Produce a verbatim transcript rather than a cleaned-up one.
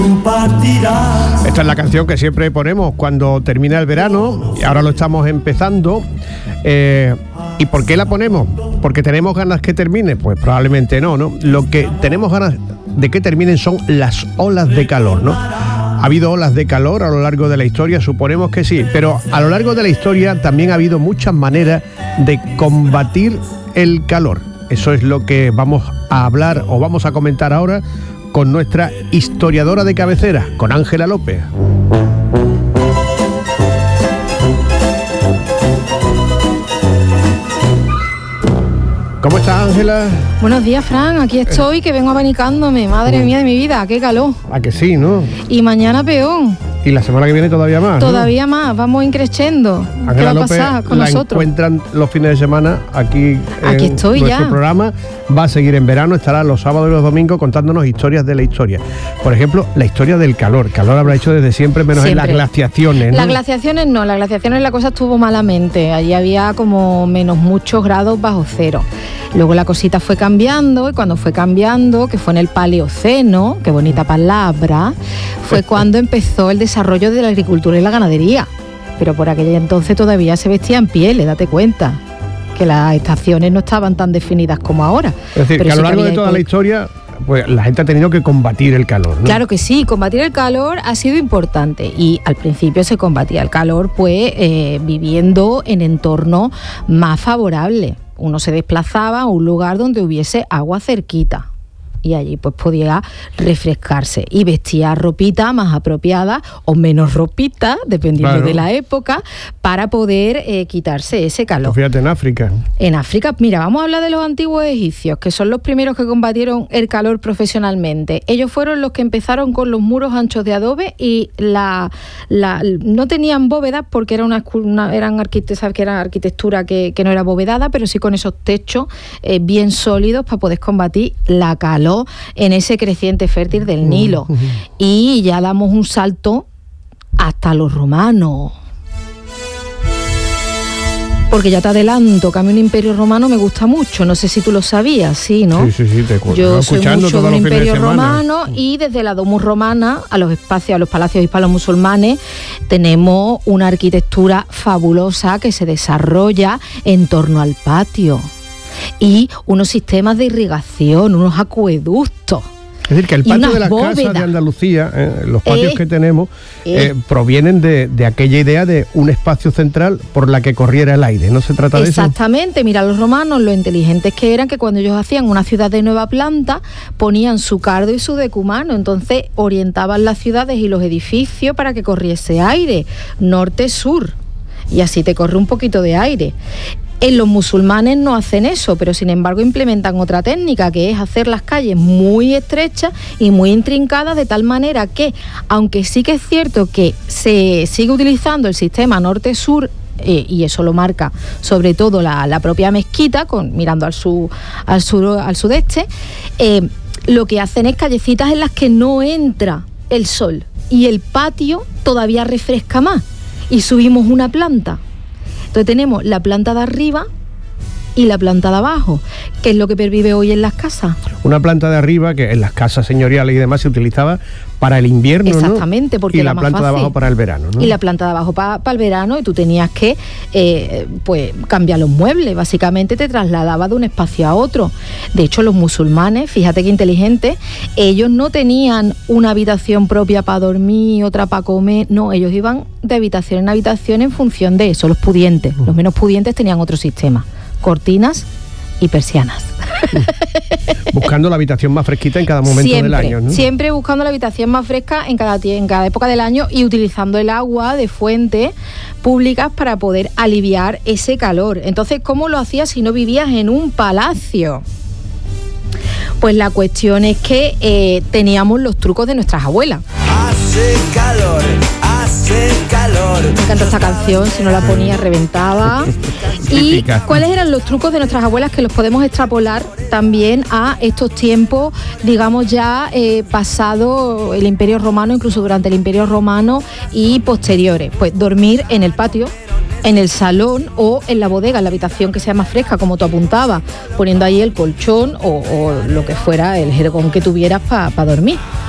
Esta es la canción que siempre ponemos cuando termina el verano y ahora lo estamos empezando. Eh, ¿Y por qué la ponemos? ¿Porque tenemos ganas que termine? Pues probablemente no, ¿no? Lo que tenemos ganas de que terminen son las olas de calor, ¿no? ¿Ha habido olas de calor a lo largo de la historia? Suponemos que sí, pero a lo largo de la historia también ha habido muchas maneras de combatir el calor. Eso es lo que vamos a hablar o vamos a comentar ahora con nuestra historiadora de cabecera, con Ángela López. ¿Cómo estás, Ángela? Buenos días, Fran. Aquí estoy, que vengo abanicándome. Madre mía de mi vida, qué calor. ¿A que sí, no? Y mañana peor. Y la semana que viene todavía más, Todavía ¿no? más, vamos increciendo. ¿Qué va a pasar con la nosotros? Encuentran los fines de semana aquí, aquí en estoy nuestro ya. programa. Va a seguir en verano, estará los sábados y los domingos contándonos historias de la historia. Por ejemplo, la historia del calor. Calor habrá hecho desde siempre, menos siempre. En las glaciaciones, ¿no? Las glaciaciones no, las glaciaciones la cosa estuvo malamente. Allí había como menos muchos grados bajo cero. Luego la cosita fue cambiando y cuando fue cambiando, que fue en el Paleoceno, qué bonita palabra, fue cuando empezó el desarrollo de la agricultura y la ganadería. Pero por aquel entonces todavía se vestían pieles, date cuenta, que las estaciones no estaban tan definidas como ahora. Es decir, Pero que a lo largo sí de toda la historia, pues la gente ha tenido que combatir el calor, ¿no? Claro que sí, combatir el calor ha sido importante y al principio se combatía el calor pues eh, viviendo en entornos más favorables. Uno se desplazaba a un lugar donde hubiese agua cerquita y allí pues podía refrescarse y vestía ropita más apropiada o menos ropita, dependiendo claro. de la época, para poder eh, quitarse ese calor. Pues fíjate, en África. En África, mira, vamos a hablar de los antiguos egipcios, que son los primeros que combatieron el calor profesionalmente. Ellos fueron los que empezaron con los muros anchos de adobe y la, la no tenían bóvedas porque era una, una, eran arquitectura, que era arquitectura que, que no era abovedada, pero sí con esos techos eh, bien sólidos para poder combatir la calor en ese creciente fértil del Nilo. Uh-huh. Y ya damos un salto hasta los romanos. Porque ya te adelanto que a mí un imperio romano me gusta mucho, no sé si tú lo sabías, ¿sí, no? Sí, sí, sí, te acuerdo. Yo soy mucho de un imperio romano y desde la Domus Romana a los espacios, a los palacios hispano-musulmanes tenemos una arquitectura fabulosa que se desarrolla en torno al patio y unos sistemas de irrigación, unos acueductos. Es decir, que el patio de las bóvedas. Casas de Andalucía, eh, los patios eh, que tenemos, eh, eh, provienen de, de aquella idea de un espacio central por la que corriera el aire. ¿No se trata de eso? Exactamente. Mira, los romanos, lo inteligentes que eran, que cuando ellos hacían una ciudad de nueva planta, ponían su cardo y su decumano. Entonces orientaban las ciudades y los edificios para que corriese aire, norte-sur. Y así te corre un poquito de aire. En los musulmanes no hacen eso, pero sin embargo implementan otra técnica, que es hacer las calles muy estrechas y muy intrincadas, de tal manera que, aunque sí que es cierto que se sigue utilizando el sistema norte-sur, eh, y eso lo marca sobre todo la, la propia mezquita, con, mirando al, sur, al, sur, al sudeste, eh, lo que hacen es callecitas en las que no entra el sol y el patio todavía refresca más y subimos una planta. Entonces tenemos la planta de arriba y la planta de abajo, que es lo que pervive hoy en las casas. Una planta de arriba que en las casas señoriales y demás se utilizaba para el invierno, exactamente, ¿no? Porque y la planta fácil. de abajo para el verano, ¿no? Y la planta de abajo para pa el verano, y tú tenías que eh, pues cambiar los muebles, básicamente te trasladaba de un espacio a otro. De hecho, los musulmanes, fíjate qué inteligentes, ellos no tenían una habitación propia para dormir, otra para comer, no, ellos iban de habitación en habitación en función de eso, los pudientes. Uh. Los menos pudientes tenían otro sistema, cortinas y persianas. Buscando la habitación más fresquita en cada momento siempre, del año, ¿no? Siempre buscando la habitación más fresca en cada, en cada época del año y utilizando el agua de fuentes públicas para poder aliviar ese calor. Entonces, ¿cómo lo hacías si no vivías en un palacio? Pues la cuestión es que eh, teníamos los trucos de nuestras abuelas. Hace calor, hace calor. Me encanta esta canción, si no la ponía reventaba. ¿Y cuáles eran los trucos de nuestras abuelas que los podemos extrapolar también a estos tiempos, digamos ya eh, pasado el Imperio Romano, incluso durante el Imperio Romano y posteriores? Pues dormir en el patio, en el salón o en la bodega, en la habitación que sea más fresca, como tú apuntabas, poniendo ahí el colchón o, o lo que fuera, el jergón que tuvieras para pa dormir.